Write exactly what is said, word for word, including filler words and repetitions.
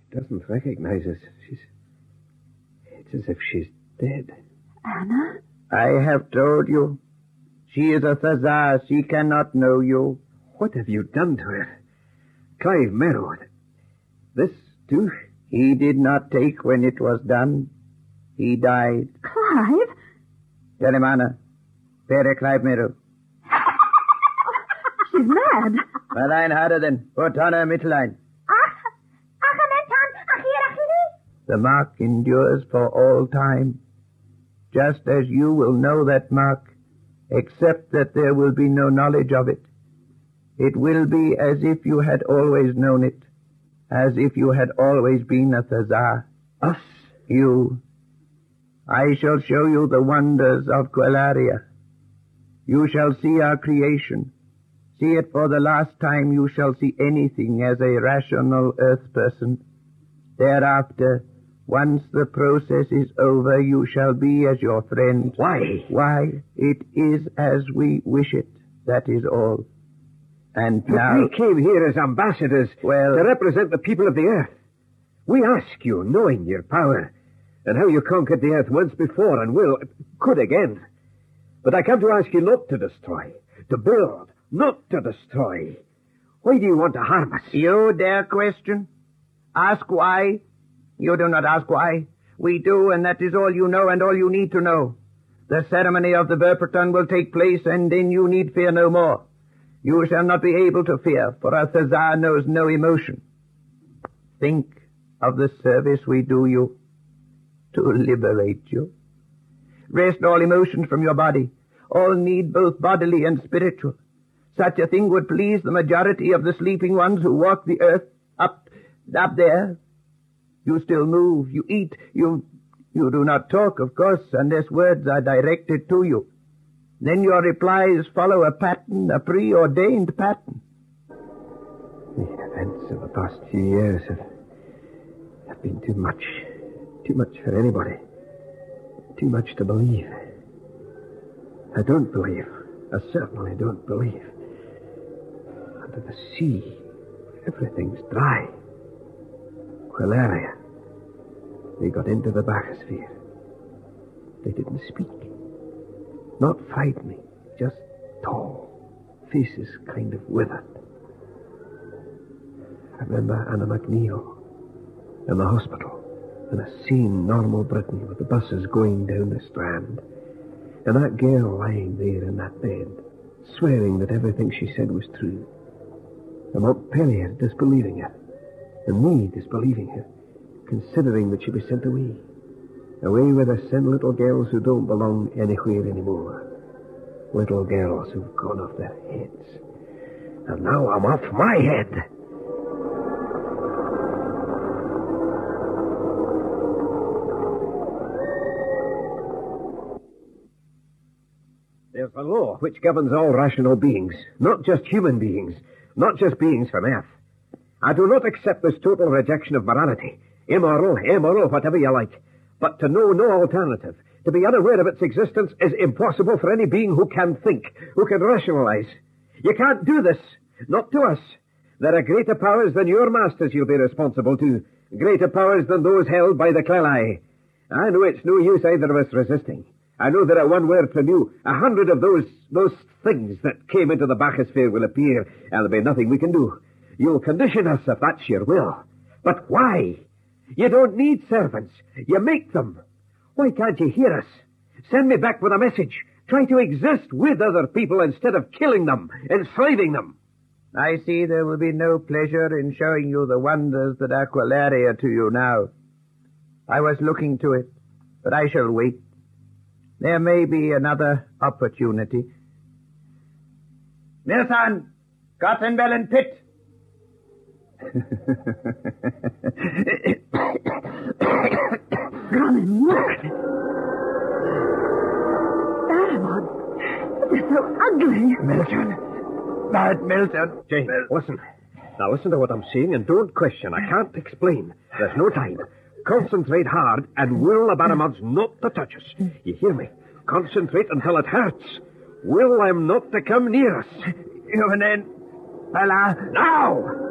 doesn't recognize us. She's... It's as if she's dead. Anna? I have told you. She is a Thazar. She cannot know you. What have you done to her? Clive Merrow. This, too? He did not take when it was done. He died. Clive? Tell him, Anna. Pere Clive Merrow. She's mad. Allein harder then. Put on her Mittellein. The mark endures for all time, just as you will know that mark, except that there will be no knowledge of it. It will be as if you had always known it, as if you had always been a Thazar. Us? You. I shall show you the wonders of Quellaria. You shall see our creation. See it for the last time you shall see anything as a rational earth person. Thereafter, once the process is over, you shall be as your friend. Why? Why? It is as we wish it. That is all. And but now... we came here as ambassadors well, to represent the people of the earth. We ask you, knowing your power, and how you conquered the earth once before and will, could again. But I come to ask you not to destroy, to build, not to destroy. Why do you want to harm us? You dare question? Ask why? You do not ask why. We do, and that is all you know and all you need to know. The ceremony of the Verperton will take place, and then you need fear no more. You shall not be able to fear, for a Thazar knows no emotion. Think of the service we do you, to liberate you. Wrest all emotions from your body. All need both bodily and spiritual. Such a thing would please the majority of the sleeping ones who walk the earth up, up there. You still move, you eat, you, you do not talk, of course, unless words are directed to you. Then your replies follow a pattern, a preordained pattern. The events of the past few years have, have been too much, too much for anybody. Too much to believe. I don't believe. I certainly don't believe. Under the sea, everything's dry. Quellaria. They got into the bathysphere. They didn't speak. Not frightening, just tall. Faces kind of withered. I remember Anna McNeil in the hospital, in a sane, normal Britain with the buses going down the Strand, and that girl lying there in that bed, swearing that everything she said was true, and Montpellier disbelieving her, and me disbelieving her, considering that she'd be sent away. Away where they send little girls who don't belong anywhere anymore. Little girls who've gone off their heads. And now I'm off my head. There's a law which governs all rational beings, not just human beings, not just beings from Earth. I do not accept this total rejection of morality. Immoral, immoral, whatever you like. But to know no alternative, to be unaware of its existence, is impossible for any being who can think, who can rationalize. You can't do this. Not to us. There are greater powers than your masters you'll be responsible to. Greater powers than those held by the Clelai. I know it's no use either of us resisting. I know that at one word from you, a hundred of those, those things that came into the bathysphere will appear, and there'll be nothing we can do. You'll condition us if that's your will. But why? You don't need servants. You make them. Why can't you hear us? Send me back with a message. Try to exist with other people instead of killing them, enslaving them. I see there will be no pleasure in showing you the wonders that are Quellaria to you now. I was looking to it, but I shall wait. There may be another opportunity. Nilsson, Gottenbellen Pit. Golly, look. Barrymore, they're so ugly. Milton. Bad Milton. Jane, listen. Now listen to what I'm saying and don't question. I can't explain. There's no time. Concentrate hard and will the Barramuds not to touch us. You hear me? Concentrate until it hurts. Will them not to come near us. You and then... Fella. Now!